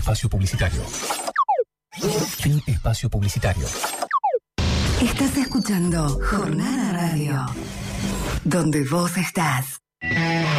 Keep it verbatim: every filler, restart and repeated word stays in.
espacio publicitario. Fin espacio publicitario. Estás escuchando Jornada Radio, donde vos estás.